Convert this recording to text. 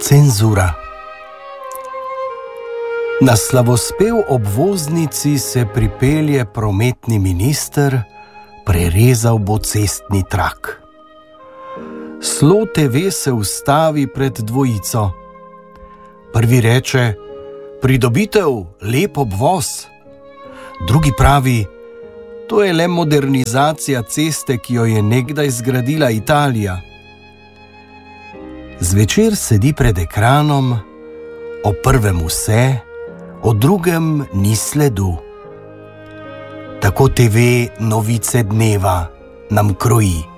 Cenzura. Na slavospev obvoznici se pripelje prometni minister, prerezal bo cestni trak. Slo TV se ustavi pred dvojico. Prvi reče: pridobitev, lep obvoz. Drugi pravi: to je le modernizacija ceste, ki jo je nekdaj zgradila Italija. Zvečer sedi pred ekranom, o prvem vse, o drugem ni sledu. Tako TV novice dneva nam kroji.